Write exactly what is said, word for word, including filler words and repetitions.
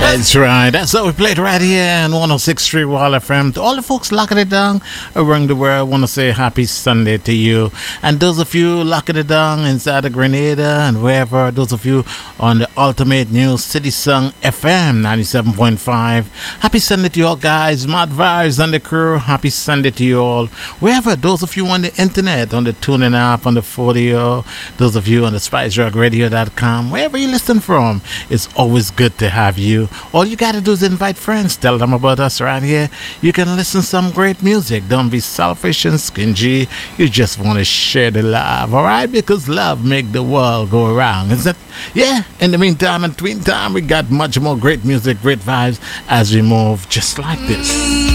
That's right. That's what we played right here on one oh six point three Wall F M. To all the folks locking it down around the world, I want to say happy Sunday to you. And those of you locking it down inside of Grenada and wherever, those of you on the Ultimate News City Song F M ninety-seven point five, happy Sunday to you all, guys. Mad Vibes and the crew, happy Sunday to you all. Wherever, those of you on the internet, on the tuning app, on the Fordio, those of you on the spice rock radio dot com, wherever you listen from, it's always good to have you. All you gotta do is invite friends, tell them about us right here. You can listen to some great music. Don't be selfish and stingy. You just want to share the love, alright? Because love make the world go around, isn't it? Yeah, in the meantime and between time, we got much more great music, great vibes as we move just like this.